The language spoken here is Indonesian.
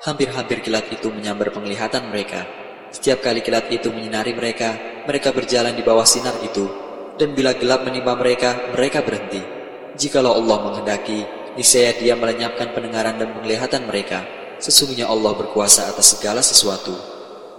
Hampir-hampir kilat itu menyambar penglihatan mereka. Setiap kali kilat itu menyinari mereka, mereka berjalan di bawah sinar itu. Dan bila gelap menimpa mereka, mereka berhenti. Jikalau Allah menghendaki, niscaya Dia melenyapkan pendengaran dan penglihatan mereka. Sesungguhnya Allah berkuasa atas segala sesuatu.